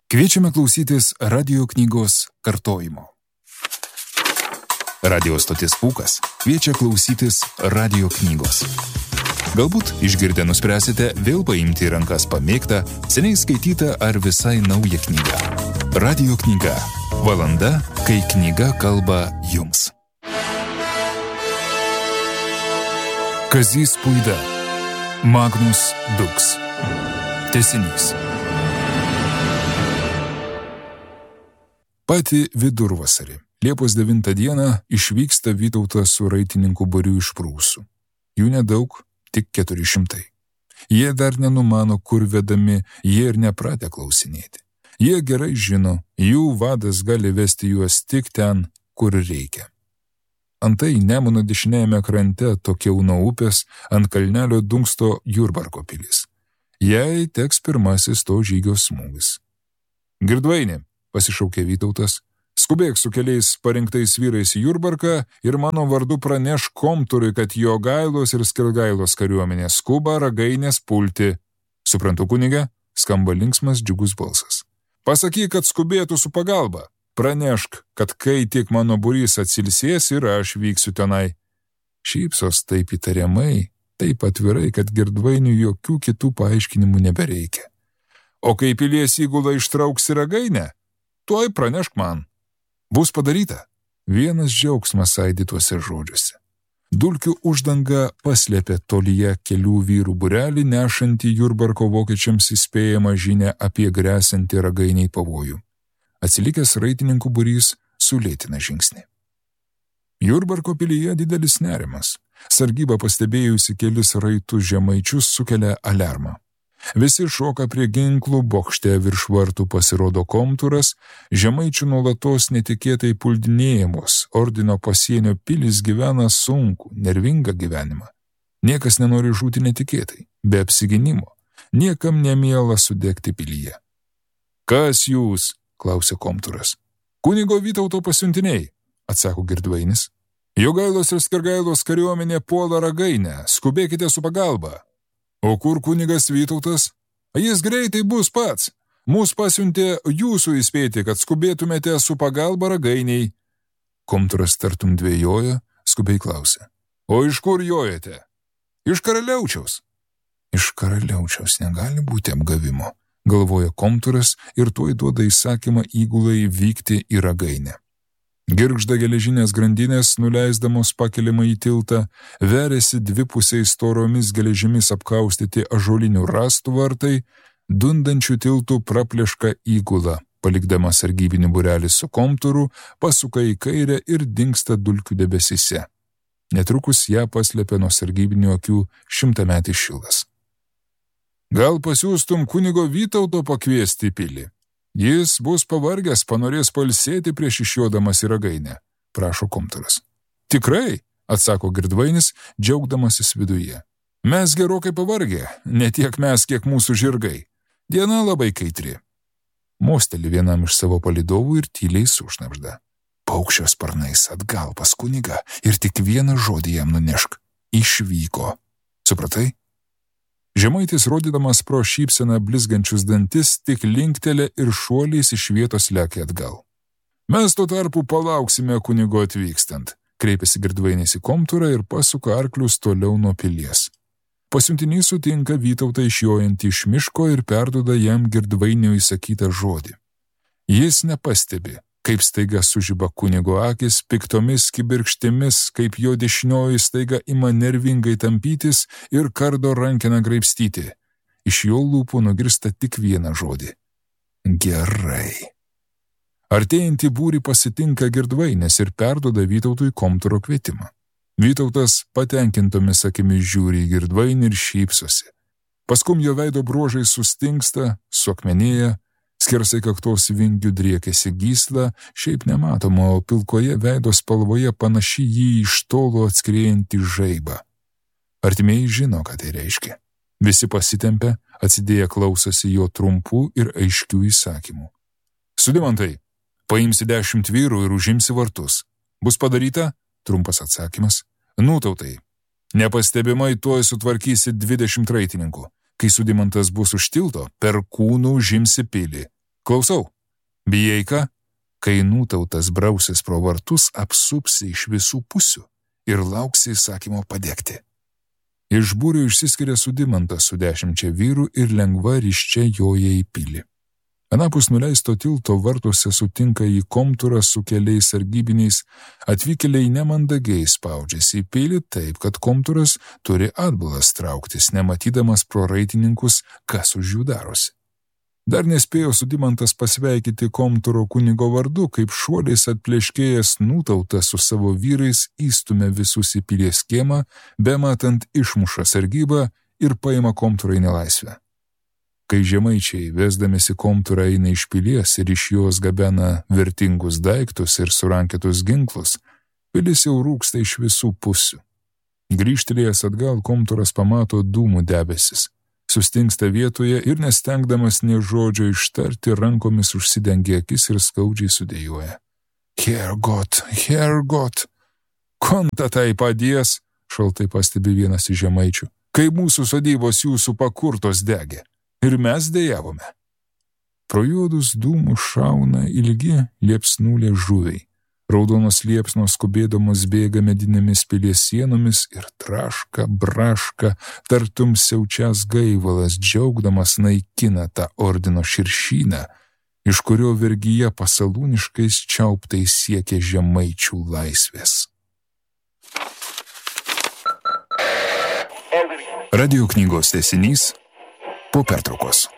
Kviečiame klausytis radio knygos kartojimo. Radio stotis Pūkas kviečia klausytis radio knygos. Galbūt išgirdę nuspręsite vėl paimti į rankas pamėgtą, seniai skaitytą ar visai naują knygą. Radio knyga. Valanda, kai knyga kalba jums. Kazys Puida. Magnus Dux. Tęsinys. Patį vidurvasarį, Liepos 9 dieną, išvyksta Vytautas su raitininkų būriu iš Prūsų. Jų nedaug, tik 400. Jie dar nenumano, kur vedami, jie ir nepratę klausinėti. Jie gerai žino, jų vadas gali vesti juos tik ten, kur reikia. Antai Nemuno dešinėjame krante, tokiau nuo upės, ant kalnelio dunksto Jurbarko pilis. Jai teks pirmasis to žygio smūgis. Girdvaini, pasišaukė Vytautas, skubėk su keliais parinktais vyrais į Jurbarką ir mano vardu praneš Komturui, kad Jogailos ir Skirgailos kariuomenė skuba Ragainės pulti. Suprantu, kunige, skamba linksmas džiugus balsas. Pasakyk, kad skubėtų su pagalba. Pranešk, kad kai tik mano būrys atsilsės ir aš vyksiu tenai. Šypsos taip įtariamai, taip atvirai, kad Girdvainiui jokių kitų paaiškinimų nebereikia. O kai pilies įgula ištrauks į Ragainę, tuoj pranešk man. Bus padaryta. Vienas džiaugsmas aidi tuose žodžiuose. Dulkių uždanga paslėpė tolyje kelių vyrų būrelį, nešantį Jurbarko vokiečiams įspėjamą žinią apie gresiantį Ragainiai pavojų. Atsilikęs raitininkų būrys sulėtina žingsnį. Jurbarko pilyje didelis nerimas. Sargyba pastebėjusi kelis raitus žemaičius sukelia aliarmą. Visi šoka prie ginklų, bokšte virš vartų pasirodo Komturas, žemaičių nuolatos netikėtai puldinėjamos, ordino pasienio pilis gyvena sunkų, nervingą gyvenimą. Niekas nenori žūti netikėtai, be apsiginimo, niekam nemiela sudegti pilyje. Kas jūs? Klausė Komturas. Kunigo Vytauto pasiuntiniai, atsako Girdvainis. Jogailos ir Skirgailos kariuomenė puola Ragainę, skubėkite su pagalba. O kur kunigas Vytautas? Jis greitai bus pats. Mūs pasiuntė jūsų įspėti, kad skubėtumėte su pagalba Ragainiai. Komturas tartum dvejoja, skubiai klausė. O iš kur jojate? Iš Karaliaučiaus. Iš Karaliaučiaus negali būti apgavimo, galvoja Komturas ir tuoj duoda įsakymą įgulai vykti į Ragainę. Girgžda geležinės grandinės, nuleisdamos pakelimą į tiltą, veriasi dvipusiais storomis geležimis apkaustyti ąžuolinių rąstų vartai, dundančių tiltų praplėška įgula, palikdama sargybinį būrelį su Komturu, pasuka į kairę ir dingsta dulkių debesyse. Netrukus ją paslėpė nuo sargybinių akių 100-metis Šilas. Gal pasiųstum kunigo Vytauto pakviesti į pilį? Jis bus pavargęs, panorės pailsėti prieš išjodamas į Ragainę, prašo Komturas. Tikrai, atsako Girdvainis, džiaugdamasis viduje. Mes gerokai pavargę, ne tiek mes, kiek mūsų žirgai. Diena labai kaitri. Mosteli vienam iš savo palydovų ir tyliai sušnabžda. Paukščio sparnais atgal pas kunigą ir tik vieną žodį jam nunešk. Išvyko. Supratai? Žemaitis, rodydamas pro šypseną blizgančius dantis, tik linktelė ir šuoliais iš vietos lekia atgal. Mes tuo tarpu palauksime kunigo atvykstant, kreipėsi Girdvainis į Komturą ir pasuka arklius toliau nuo pilies. Pasiuntinys sutinka Vytautą išjojantį iš miško ir perduoda jam Girdvainio įsakytą žodį. Jis nepastebi, kaip staiga sužiba kunigo akis, piktomis kibirkštimis, kaip jo dešinioji staiga ima nervingai tampytis ir kardo rankeną graibstyti. Iš jo lūpų nugirsta tik vieną žodį. Gerai. Artėjantį būrį pasitinka Girdvainis ir perduoda Vytautui Komturo kvietimą. Vytautas patenkintomis akimis žiūri į Girdvainį ir šypsosi. Paskum jo veido bruožai sustingsta, suakmenėja, skersai kaktos vingių driekiasi gysla, šiaip nematoma, o pilkoje veido spalvoje panaši jį iš tolo atskrėjantį žaibą. Artimieji žino, ką tai reiškia. Visi pasitempia, atsidėję klausosi jo trumpų ir aiškių įsakymų. Sudimantai, paimsi 10 vyrų ir užimsi vartus. Bus padaryta? Trumpas atsakymas. Nūtautai, nepastebimai tuoj sutvarkysi 20 raitininkų. Kai Sudimantas bus už tilto, per kūnų užimsi pilį. Klausau. Bijai ką? Kai Nūtautas brausis pro vartus, apsupsi iš visų pusių ir lauksi įsakymo padegti. Iš būrio išsiskiria Sudimantas su 10 vyrų ir lengva ryščia joja į pilį. Anapus nuleisto tilto vartuose sutinka į Komturą su keliais sargybiniais, atvykėliai nemandagiai spaudžiasi į pilį taip, kad Komturas turi atbulas trauktis, nematydamas pro raitininkus, kas už jų darosi. Dar nespėjo Sudimantas pasveikyti Komturo kunigo vardu, kaip šuoliais atpleškėjęs Nūtautas su savo vyrais įstumia visus į pilies kiemą, bematant išmuša sargybą ir paima Komturą į nelaisvę. Kai žemaičiai, vesdamėsi Komturą, eina iš pilies ir iš jos gabena vertingus daiktus ir surankėtus ginklus, pilis jau rūksta iš visų pusių. Grįžtelėjęs atgal, Komturas pamato dūmų debesis. Sustingsta vietoje ir nestengdamas nė žodžio ištarti, rankomis užsidengia akis ir skaudžiai sudėjoja. Herrgott, konta tai padės, šaltai pastebi vienas iš žemaičių, kai mūsų sodybos jūsų pakurtos degė. Ir mes dejavome. Pro juodus dūmus šauna ilgi liepsnų liežuviai. Raudonos liepsnos skubėdamos bėga medinėmis pilies sienomis ir traška, braška, tartum siaučias gaivalas, džiaugdamas naikina tą ordino širšyną, iš kurio vergyje pasalūniškais čiauptais siekia žemaičių laisvės. Radio knygos tęsinys po pertraukos.